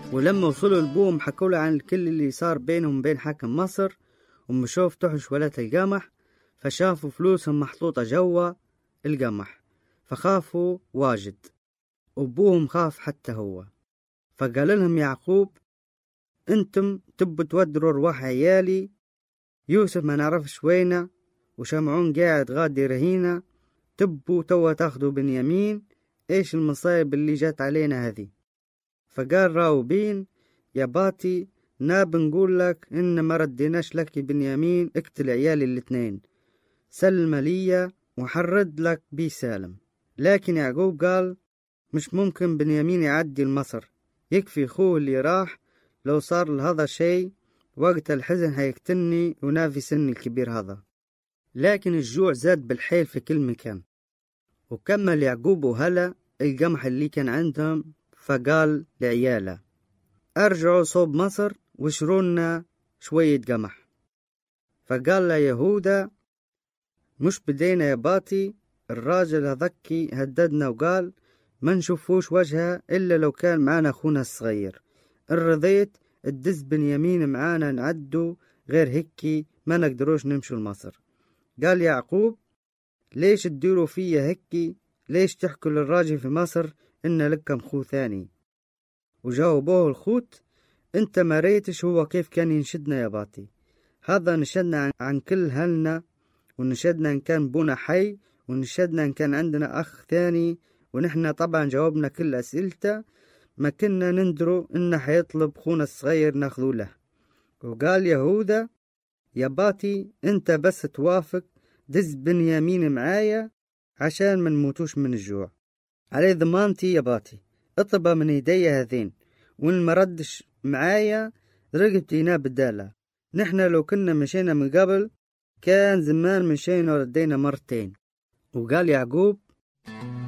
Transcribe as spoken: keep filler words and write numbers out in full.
ولما وصلوا لبوهم حكوا له عن الكل اللي صار بينهم بين حاكم مصر، ومشوا فتحوا شوالات القمح، فشافوا فلوسهم محطوطة جوا القمح، فخافوا واجد، وابوهم خاف حتى هو. فقال لهم يعقوب: انتم تبوا تودروا ارواح عيالي، يوسف ما نعرفش وينه، وشمعون قاعد غادي رهينه، تبوا توا تاخدوا بنيامين، ايش المصايب اللي جات علينا هذه؟ فقال راوبين: يا باتي ناب نقول لك إن ما رديناش لك بنيامين، اقتل عيالي الاثنين، سلم لي وحرد لك بي سالم. لكن يعقوب قال: مش ممكن بنيامين يعدي المصر، يكفي خوه اللي راح، لو صار لهذا شيء وقت الحزن هيقتلني ونافي سني الكبير هذا. لكن الجوع زاد بالحيل في كل مكان، وكمل يعقوب وهلا القمح اللي كان عندهم، فقال لعياله: ارجعوا صوب مصر وشرونا شوية قمح. فقال له يهوذا: مش بدينا يا باتي، الراجل هذكي هددنا وقال ما نشوفوش وجهه إلا لو كان معانا أخونا الصغير، الرضيت الدز بنيامين معانا نعدو، غير هكي ما نقدروش نمشوا لمصر. قال يعقوب: ليش تديروا فيا هكي؟ ليش تحكوا للراجل في مصر إن لكم خو ثاني؟ وجاوبوه الخوت: انت ما ريتش هو كيف كان ينشدنا يا باتي، هذا نشدنا عن, عن كل هلنا، ونشدنا ان كان بونا حي، ونشدنا ان كان عندنا اخ ثاني، ونحن طبعا جاوبنا كل اسئلته، ما كنا نندرو انه حيطلب خونا الصغير ناخذو له. وقال يهوذا: يا باتي انت بس توافق دز بنيامين معايا عشان ما نموتوش من الجوع، علي ضمانتي يا باتي، اطلبها من يدي هذين، وان ما ردش معايا رقبتينا بدالة، نحن لو كنا مشينا من قبل كان زمان مشينا وردينا مرتين. وقال يعقوب: